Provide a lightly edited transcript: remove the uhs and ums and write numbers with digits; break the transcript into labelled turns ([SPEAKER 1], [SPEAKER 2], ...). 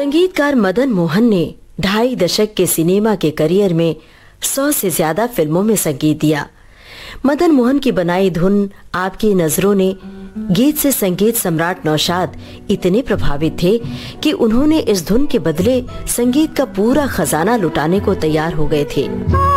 [SPEAKER 1] संगीतकार मदन मोहन ने 2.5 दशक के सिनेमा के करियर में 100 से ज्यादा फिल्मों में संगीत दिया। मदन मोहन की बनाई धुन आपकी नजरों ने गीत से संगीत सम्राट नौशाद इतने प्रभावित थे कि उन्होंने इस धुन के बदले संगीत का पूरा खजाना लुटाने को तैयार हो गए थे।